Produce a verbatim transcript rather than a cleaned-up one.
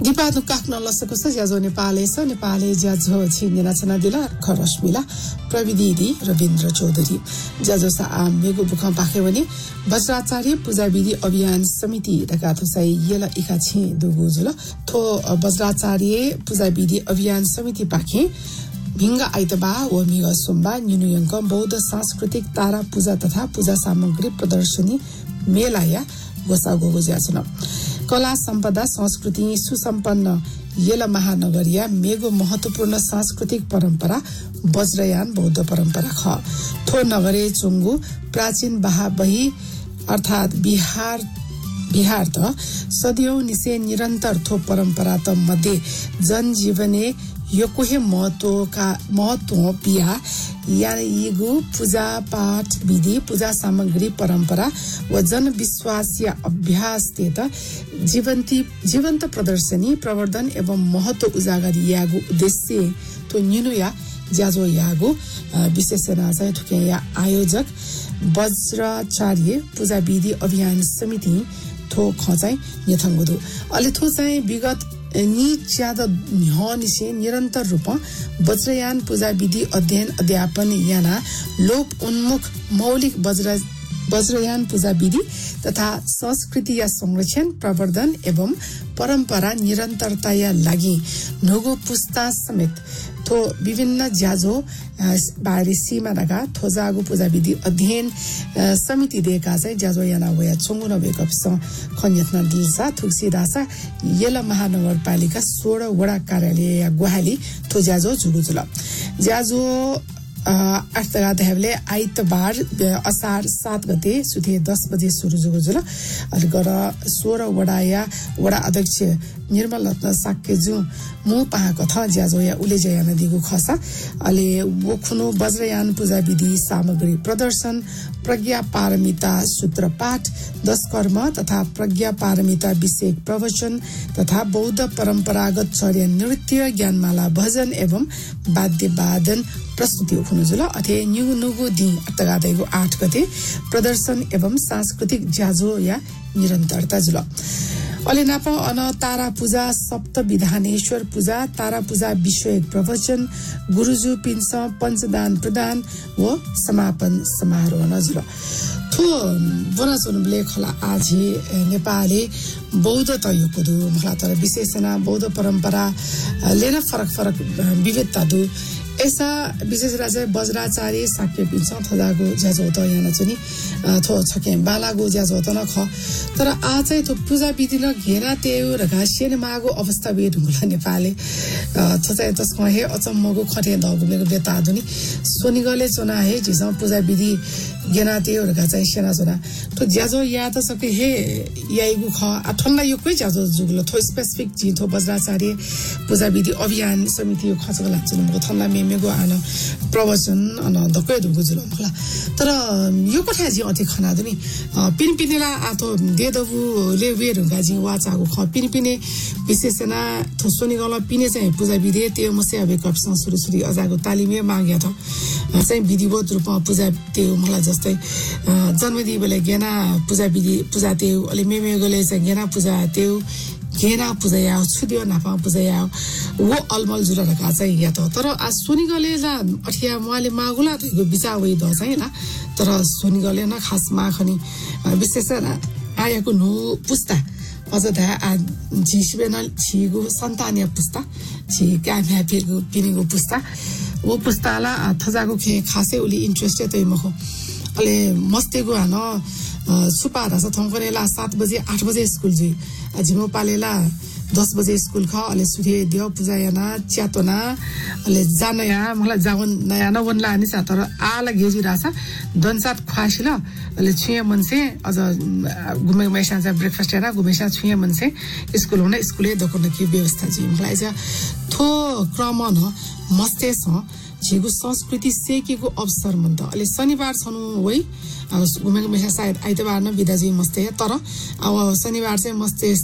दिपादु काक्न लसको छ ज्याजो नेपाले छ नेपाले ज्याजो छिनेना छना दिला खरस्मिला प्रविधि रविन्द्र चौधरी ज्याजो सा आमेगो बुखम पाखे भने वज्राचार्य पूजा विधि अभियान समिति दका थसै यला इका छि दुगुजुल थो वज्राचार्य पूजा विधि अभियान समिति पाखे भिंगा आइतबा व मिगा सोमबा न्युनुयंक बौद्ध सांस्कृतिक तारा पूजा तथा पूजा सामग्री प्रदर्शनी मेलाया गोसागो गोज्याछन कला सम्पदा संस्कृति सुसम्पन्न येला महानगरिया मेगो महत्वपूर्ण सांस्कृतिक परम्परा वज्रयान बौद्ध परम्परा ख थो नगरे चुंगु प्राचीन बहाबही अर्थात बिहार बिहार त सदियौं निसे निरन्तर थो परम्परा त मध्ये जनजीवने यो कोही महत्व का महत्व पिया या यगु पूजा पाठ विधि पूजा सामग्री परम्परा व जन विश्वास या अभ्यास तेत जीवन्ती जीवन्त प्रदर्शनी प्रवर्धन एवं महत्व उजागर यागु उद्देश्य तो निनु या ज्याजो यागु विशेषना चाहिँ थुके या आयोजक वज्राचार्य पूजा विधि अभियान समिति थो खचाई यथंगुदु अले थो चाहिँ विगत नि ज्यादा निसे निरन्तर रूपमा वज्रयान पूजा विधि अध्ययन अध्यापन याना लोप उन्मुख मौलिक वज्र वज्रयान पूजा विधि तथा संस्कृति या संरक्षण प्रवर्धन एवं परम्परा निरन्तरता या लागि नगो पुस्ता समेत थो विभिन्न ज्याजो बारे सीमा नगा थोजागु पूजा विधि अध्ययन समिति देका चाहिँ ज्याजो याना वया छुंगु नभएको स खन्यतना दिलसा थुक्सी दासा येला महानगरपालिका सोह्र वडा कार्यालय या गुहाली थो ज्याजो जुगुजुल ज्याजो आठ गते हामीले आइतबार असार सात गते सुथे दस बजे सुरु जुगुजुल अनि गर सोह्र वडा या वडा अध्यक्ष निर्मल रत्न साक्केजु मु पाएको थ ज्याजो या उले जयान दिगु खसा अले वखुनु वज्रयान पूजा विधि सामग्री प्रदर्शन प्रज्ञा पारमिता सूत्र पाठ दश कर्म तथा प्रज्ञा पारमिता विषय प्रवचन तथा बौद्ध परम्परागत चर्या नृत्य ज्ञानमाला भजन एवं वाद्य वादन प्रस्तुति हुनुजुल अथे न्यु नुगु दि अतगादैगु आठ गते प्रदर्शन एवं सांस्कृतिक ज्याजो या निरन्तरता जुल अले नापा अन तारा पूजा सप्त विधानेश्वर पूजा तारा पूजा विषय प्रवचन गुरुजु पिंस पंचदान प्रदान व समापन समारोह नजुल थो वनाचुनले खला आजि नेपाली बौद्ध तयको दु मला तर विशेषना बौद्ध परम्परा लेन फरक फरक विविधता दु ऐसा विशेष राजा वज्राचार्य साक्य पिन्छ थदागो ज्याजो त याना चाहिँ थो छके बालागो ज्याजो त न ख तर आ चाहिँ थो पूजा विधि न घेरा तेउ र घासिने मागो अवस्था बे ढुङ्गला नेपालले छ चाहिँ तस्को हे अचम्मगो खटे दगुमेको बेता दुनी सोनिगले चना हे जिस पूजा विधि गेना तेउ र घाचा सेना चना तो ज्याजो या त सके हे याइगु ख अठल्ला यो कोइ ज्याजो जुगलो थो स्पेसिफिक जी थो वज्राचार्य पूजा विधि अभियान समिति खचको लाग्छ म थल्ला मेगो आन प्रवचन अन दकै दुगुजुल होला तर यो कथा जी अति खना दुनी पिनपिनेला आतो देदबुले वेर गाजी वाचाको ख पिनपिने विशेषना थोसोनी गल पिने चाहिँ पूजा विधि त्यो मसे अबे कपसँग सुरु सुरु अजाको तालिमे माग्या त चाहिँ विधिवत रूपमा पूजा त्यो मलाई जस्तै जन्मदिन बेला गेना पूजा विधि पूजा त्यो अले मेमेगोले चाहिँ गेना पूजा त्यो घेरा पूजा या छुदियो नापा पूजा या वो अलमल जुल रखा चाहिँ या त तर आ सोनिगले ला अठिया मले मागुला त बिचा वइ द चाहिँ ला तर सोनिगले न खास माखनी विशेष आएको नु पुस्ता अझ धा आ जिसबेनल छिगु सन्तानिया पुस्ता छि काम्या फिरगु पिनिगु पुस्ता वो पुस्ताला थजागु खे खासै उली इन्ट्रेस्टेड तै मखो अले मस्तेगु हान सुपा रस थंकरेला सात बजे आठ बजे स्कुल जुई अजिमो पालेला दस बजे स्कुल ख अले सुरे दियो पूजा याना च्यातोना अले जानया मलाई जावन नया नवनला नि सा तर आला गेजी रासा दनसात ख्वासिला अले छुया मनसे अझ गुमे मैसा जा ब्रेकफास्ट हेरा गुमेसा छुया मनसे स्कुल हुने स्कुले दकोन के व्यवस्था जी मलाई जा थो क्रम न मस्ते छ झिगु संस्कृति सेकेको अवसर मन्त अले शनिबार छनु वइ अब गुमेको मेसा सायद आइतबार न बिदाजी मस्ते तर अब शनिबार चाहिँ मस्ते